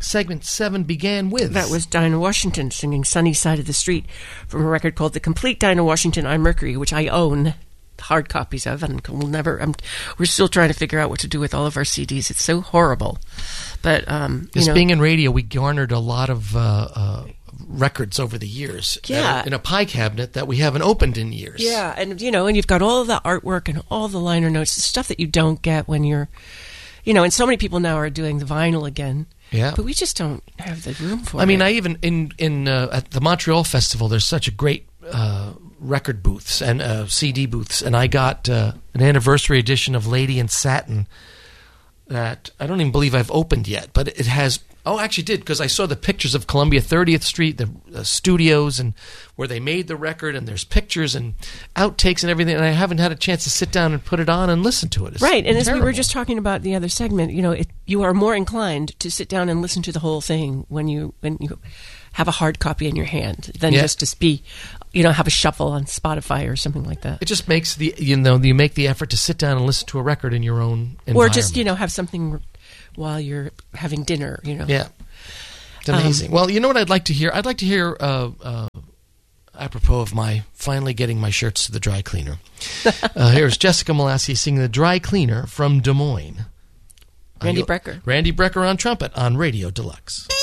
segment 7 began with? That was Dinah Washington singing Sunny Side of the Street from a record called The Complete Dinah Washington on Mercury, which I own hard copies of, and we're still trying to figure out what to do with all of our CDs. It's so horrible. But, being in radio, we garnered a lot of records over the years. Yeah. In a pie cabinet that we haven't opened in years. Yeah, and you've got all of the artwork and all the liner notes, the stuff that you don't get when you're, and so many people now are doing the vinyl again. Yeah. But we just don't have the room for it. I mean, I even, at the Montreal Festival, there's such a great record booths and CD booths, and I got an anniversary edition of Lady in Satin that I don't even believe I've opened yet, but it has... Oh, I actually did, because I saw the pictures of Columbia 30th Street, the studios, and where they made the record, and there's pictures and outtakes and everything, and I haven't had a chance to sit down and put it on and listen to it. It's right, and terrible. As we were just talking about the other segment, you are more inclined to sit down and listen to the whole thing when you have a hard copy in your hand than just to be, have a shuffle on Spotify or something like that. It just makes you make the effort to sit down and listen to a record in your own environment. Or just, have something while you're having dinner, Yeah. It's amazing. Well, you know what I'd like to hear? I'd like to hear, apropos of my finally getting my shirts to the dry cleaner. Here's Jessica Malassi singing The Dry Cleaner from Des Moines. Randy Brecker. Randy Brecker on trumpet on Radio Deluxe.